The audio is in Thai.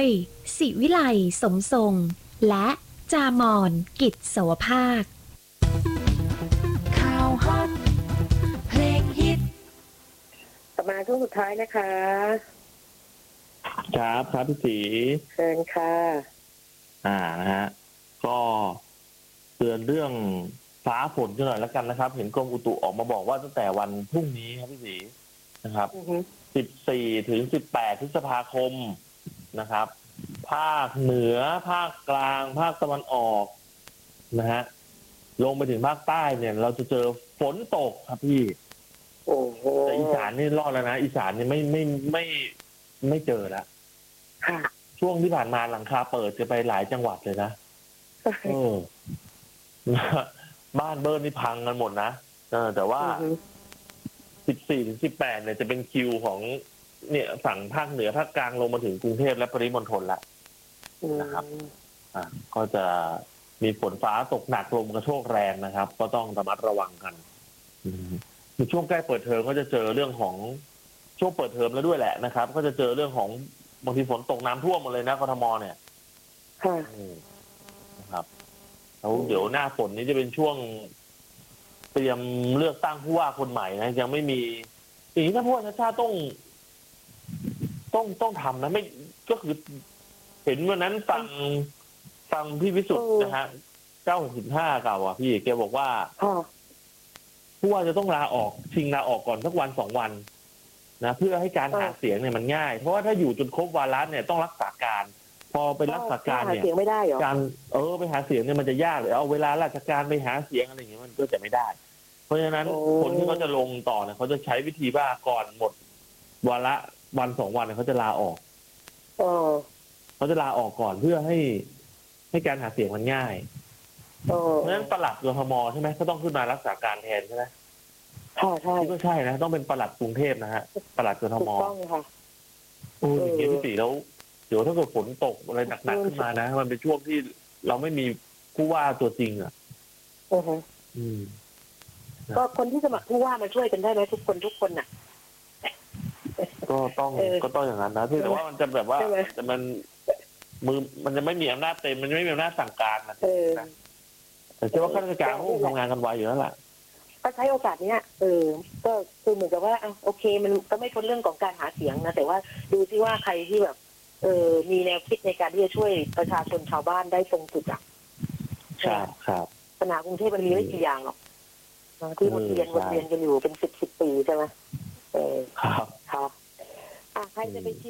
ยศิวิไลสมทรงและจามอนกิจโสภาคข่าวฮอตเพลงฮิตต่อมาช่วงสุดท้ายนะคะครับพี่ศรีเชิญค่ะนะฮะก็เตือนเรื่องฟ้าฝนกันหน่อยแล้วกันนะครับเห็นกรมอุตุออกมาบอกว่าตั้งแต่วันพรุ่งนี้ครับพี่ศรีนะครับ14 ถึง 18 พฤษภาคมนะครับภาคเหนือภาคกลางภาคตะวันออกนะฮะลงไปถึงภาคใต้เนี่ยเราจะเจอฝนตกครับพี่โอ้โหแต่อีสานนี่รอดแล้วนะอีสานนี่ไม่เจอแล้วช่วงที่ผ่านมาหลังคาเปิดจะไปหลายจังหวัดเลยนะบ้านเบิร์นนี่พังกันหมดนะแต่ว่า14 ถึง 18เนี่ยจะเป็นคิวของเนี่ยฝั่งภาคเหนือภาคกลางลงมาถึงกรุงเทพและปริมณฑลละนะครับก็จะมีฝนฟ้าตกหนักลมกระโชกแรงนะครับก็ต้องระมัดระวังกันในช่วงใกล้เปิดเทอมก็จะเจอเรื่องของช่วงเปิดเทอมแล้วด้วยแหละนะครับก็จะเจอเรื่องของบางทีฝนตกน้ำท่วมหมดเลยนะกทมเนี่ยนะครับแล้วเดี๋ยวหน้าฝนนี้จะเป็นช่วงเตรียมเลือกตั้งผู้ว่าคนใหม่นะยังไม่มีอย่างนี้ถ้าผู้ว่าชาติต้องทำนะไม่ก็คือเห็นวันนั้นฟังพี่วิสุทธ์นะฮะ965เก่าอ่ะพี่แกบอกว่าผู้ว่าจะต้องลาออกชิงลาออกก่อนสักวัน2 วันนะเพื่อให้การหาเสียงเนี่ยมันง่ายเพราะว่าถ้าอยู่จนครบวาระเนี่ยต้องรักษาการพอไปรักษาการเนี่ยการไปหาเสียงเนี่ยมันจะยากเลยเอาเวลาราชการไปหาเสียงอะไรอย่างเงี้ยมันก็จะไม่ได้เพราะฉะนั้นคนที่เขาจะลงต่อเนี่ยเขาจะใช้วิธีว่าก่อนหมดวาระวัน2 วันเนี่ยเขาจะลาออกเขาจะลาออกก่อนเพื่อให้การหาเสียงมันง่ายเพราะฉะนั้นปลัดกทมใช่ไหมก็ต้องขึ้นมารักษาการแทนใช่ไหมใช่ก็ใช่นะต้องเป็นปลัดกรุงเทพนะฮะปลัดกทมต้องค่ะอย่างเงี้ยพี่ศรีแล้วเดี๋ยวถ้าเกิดฝนตกอะไรหนักๆขึ้นมานะมันเป็นช่วงที่เราไม่มีผู้ว่าตัวจริงอ่ะก็คนที่สมัครผู้ว่ามาช่วยกันได้ไหมทุกคนน่ะก็ต้องอย่างนั้นนะแต่ว่ามันจะแบบว่าแต่มันจะไม่มีอำนาจเต็มมันจะไม่มีอำนาจสั่งการนะแต่เชื่อว่าข้าราชการเขาทำงานกันไวอยู่แล้วล่ะก็ใช้โอกาสเนี้ยก็คือเหมือนกับว่าโอเคมันก็ไม่พ้นเรื่องของการหาเสียงนะแต่ว่าดูซิว่าใครที่แบบมีแนวคิดในการที่จะช่วยประชาชนชาวบ้านได้ตรงจุดอ่ะครับปัญหากรุงเทพมันมีไม่กี่อย่างหรอกที่วนเวียนกันอยู่เป็น10 ปีใช่ไหมครับใครจะไป